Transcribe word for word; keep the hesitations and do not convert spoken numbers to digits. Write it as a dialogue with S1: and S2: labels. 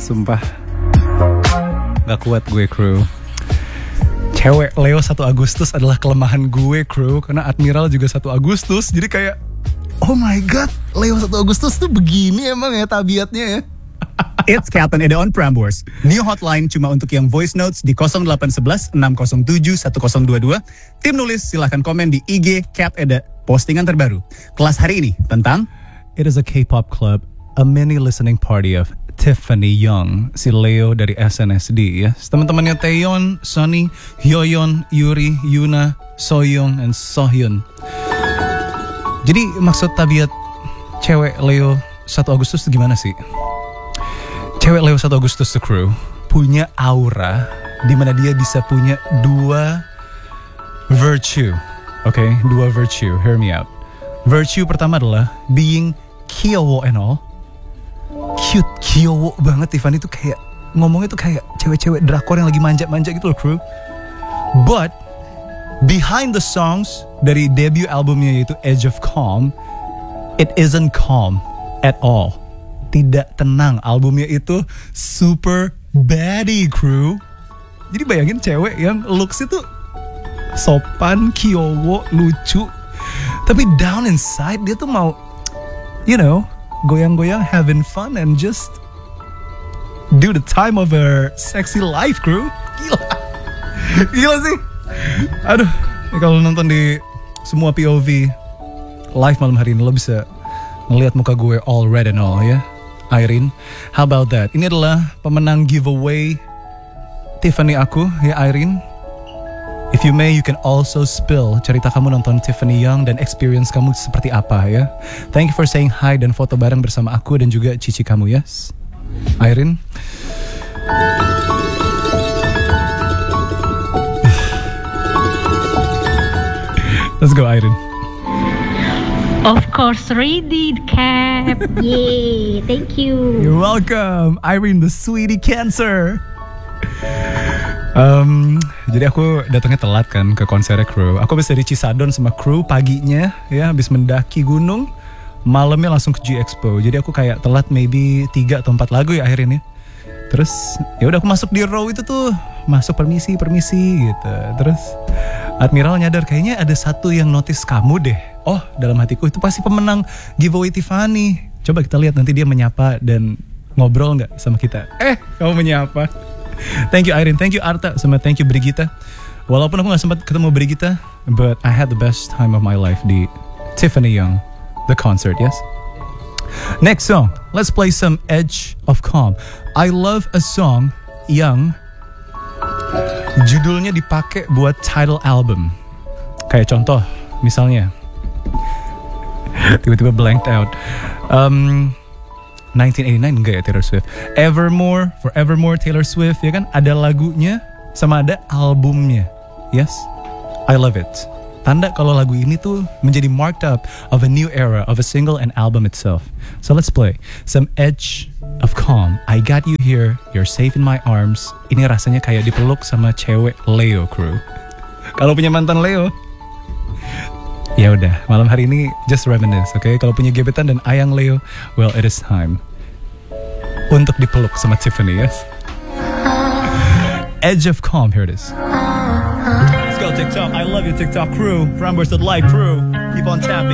S1: sumpah. Gak kuat gue, kru. Cewek Leo satu Agustus adalah kelemahan gue, kru. Karena Admiral juga satu Agustus. Jadi kayak, oh my god, Leo satu Agustus tuh begini emang ya tabiatnya ya.
S2: It's Captain Eda on Prambors. New hotline cuma untuk yang voice notes di nol delapan satu satu enam nol tujuh satu nol dua dua. Tim nulis silahkan komen di I G Cap Eda. Postingan terbaru. Kelas hari ini tentang
S1: It is a K-pop club, a mini listening party of Tiffany Young, si Leo dari S N S D ya. Teman-temannya Taeyeon, Sunny, Hyoyeon, Yuri, Yuna, Soyoung, and Sohyun. Jadi maksud tabiat cewek Leo satu Agustus itu gimana sih? Cewek Leo satu Agustus the crew punya aura di mana dia bisa punya dua virtue. Oke, okay? Dua virtue. Hear me out. Virtue pertama adalah being kyowo and all. Cute, kyowo banget. Tiffany tuh kayak ngomongnya tuh kayak cewek-cewek drakor yang lagi manja-manja gitu loh, crew. But behind the songs dari debut albumnya yaitu Edge of Calm, it isn't calm at all. Tidak tenang. Albumnya itu super baddie, crew. Jadi bayangin cewek yang looks itu sopan, kyowo, lucu, tapi down inside dia tuh mau, you know, goyang-goyang, having fun and just do the time of her sexy life, crew. Gila. Gila sih. Aduh, ya kalau nonton di semua P O V live malam hari ini lo bisa ngelihat muka gue all red and all ya. Irene, how about that? Ini adalah pemenang giveaway Tiffany aku ya, Irene. If you may, you can also spill cerita kamu nonton Tiffany Young dan experience kamu seperti apa ya. Thank you for saying hi dan foto bareng bersama aku dan juga cici kamu, yes. Irene. Let's go, Irene.
S3: Of course, ready, Cap. Yay, thank you.
S1: You're welcome, Irene the sweetie cancer. Um, jadi aku datangnya telat kan ke konsernya Crew. Aku habis dari Cisadon sama Crew paginya ya, habis mendaki gunung. Malamnya langsung ke G Expo. Jadi aku kayak telat maybe tiga atau empat lagu ya akhirnya. Terus ya udah aku masuk di row itu tuh, masuk permisi permisi gitu. Terus Admiral nyadar kayaknya ada satu yang notice kamu deh. Oh, dalam hatiku itu pasti pemenang giveaway Tiffany. Coba kita lihat nanti dia menyapa dan ngobrol nggak sama kita. Eh, kamu menyapa. Thank you Irene, thank you Arta, sama thank you Brigitta. Walaupun aku gak sempat ketemu Brigitta, but I had the best time of my life di Tiffany Young, the concert, yes? Next song, let's play some Edge of Calm. I love a song yang judulnya dipakai buat title album. Kayak contoh, misalnya tiba-tiba blanked out. Um... nineteen eighty-nine enggak ya Taylor Swift. Evermore, Forevermore Taylor Swift ya kan, ada lagunya sama ada albumnya. Yes, I love it. Tanda kalau lagu ini tuh menjadi marked up of a new era of a single and album itself. So let's play some Edge of Calm. I got you here, you're safe in my arms. Ini rasanya kayak dipeluk sama cewek Leo, crew. Kalau punya mantan Leo, ya udah, malam hari ini just reminisce, oke? Okay? Kalau punya gebetan dan ayang Leo, well, it is time untuk dipeluk sama Tiffany, yes? Edge of Calm, here it is. Let's go TikTok, I love you TikTok crew. Prambors that like crew. Keep on tapping.